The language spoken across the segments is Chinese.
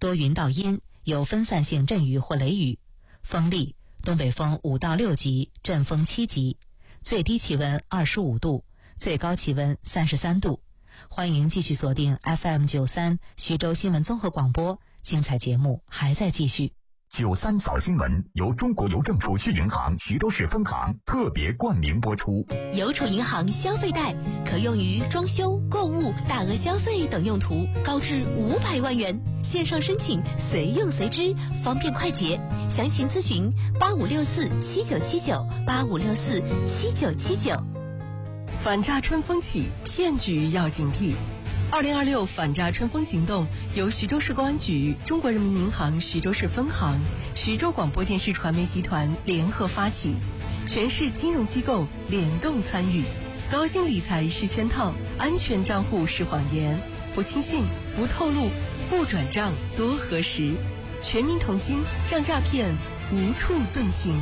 多云到阴，有分散性阵雨或雷雨，风力，东北风5到6级，阵风7级，最低气温25度，最高气温33度。欢迎继续锁定 FM93 徐州新闻综合广播，精彩节目还在继续。 93早新闻由中国邮政储蓄银行徐州市分行特别冠名播出。 邮储银行消费贷可用于装修、购物、大额消费等用途，高至500万元，线上申请，随用随支，方便快捷。详情咨询85647979，85647979。 反诈春风起，骗局要警惕。2026反诈春风行动由徐州市公安局、中国人民银行徐州市分行、徐州广播电视传媒集团联合发起，全市金融机构联动参与。高薪理财是圈套，安全账户是谎言，不轻信，不透露，不转账，多核实。全民同心，让诈骗无处遁形。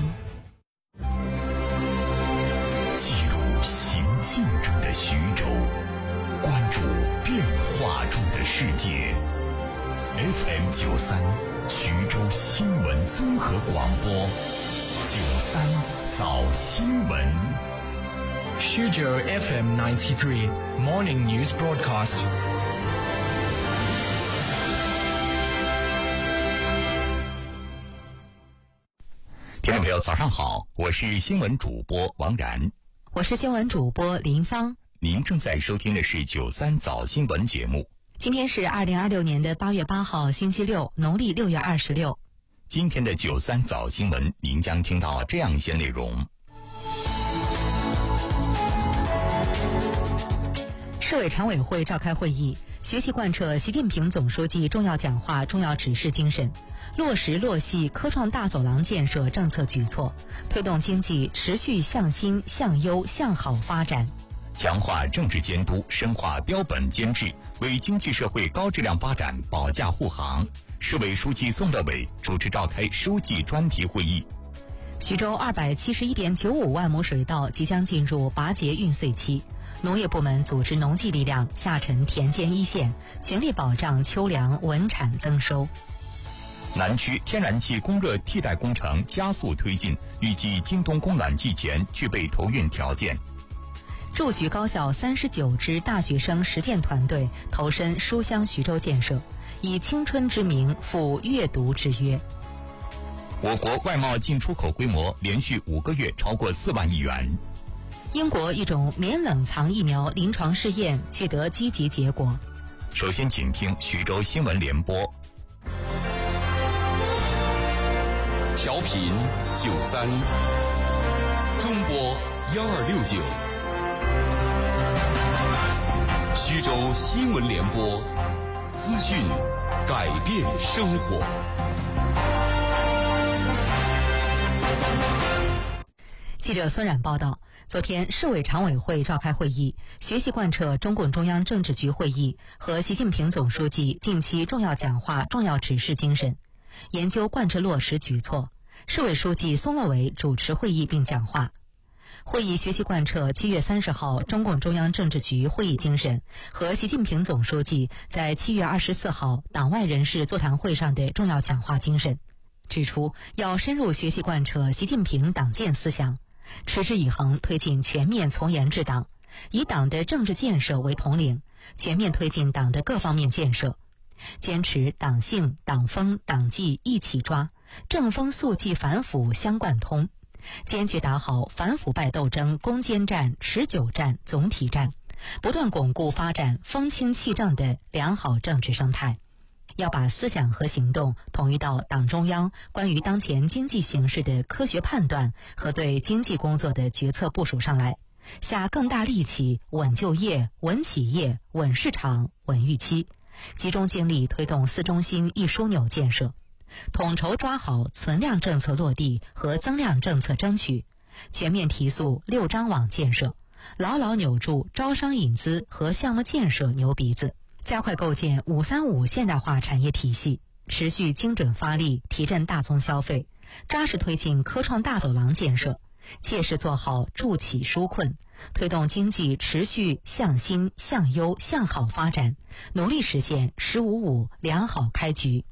记录行进中的徐州，关注变化中的世界。FM93 徐州新闻综合广播，93早新闻。 徐州 FM93 Morning News Broadcast。 听众朋友，早上好，我是新闻主播王然， 我是新闻主播林芳。 您正在收听的是93早新闻节目。 今天是2026年的8月8号，星期六，农历6月26。 今天的93早新闻，您将听到这样一些内容。 市委常委会召开会议，学习贯彻习近平总书记重要讲话、重要指示精神，落实落细科创大走廊建设政策举措，推动经济持续向新、向优、向好发展。 强化政治监督，深化标本监制，为经济社会高质量发展保驾护航。市委书记宋乐伟主持召开书记专题会议。 徐州271.95万亩水稻即将进入拔节运穗期，农业部门组织农技力量下沉田间一线，全力保障秋粮稳产增收。 南区天然气供热替代工程加速推进，预计今冬供暖季前具备投运条件。 驻徐高校39支大学生实践团队投身书香徐州建设，以青春之名赴阅读之约。 我国外贸进出口规模连续5个月超过4万亿元。 英国一种免冷藏疫苗临床试验取得积极结果。 首先请听徐州新闻联播。 调频93，中波1269，徐州新闻联播，资讯改变生活。 记者孙冉报道，昨天市委常委会召开会议，学习贯彻中共中央政治局会议和习近平总书记近期重要讲话、重要指示精神，研究贯彻落实举措。市委书记宋乐伟主持会议并讲话。会议学习贯彻7月30号中共中央政治局会议精神和习近平总书记在7月24号党外人士座谈会上的重要讲话精神，指出要深入学习贯彻习近平党建思想，持之以恒推进全面从严治党，以党的政治建设为统领，全面推进党的各方面建设，坚持党性、党风、党纪一起抓，正风肃纪反腐相贯通，坚决打好反腐败斗争攻坚战、持久战、总体战，不断巩固发展风清气正的良好政治生态。要把思想和行动统一到党中央关于当前经济形势的科学判断和对经济工作的决策部署上来，下更大力气稳就业、稳企业、稳市场、稳预期，集中精力推动4中心1枢纽建设，统筹抓好存量政策落地和增量政策争取，全面提速6张网建设，牢牢扭住招商引资和项目建设牛鼻子，加快构建535现代化产业体系，持续精准发力提振大宗消费，扎实推进科创大走廊建设，切实做好助企纾困，推动经济持续向新、向优、向好发展，努力实现“15+5”良好开局。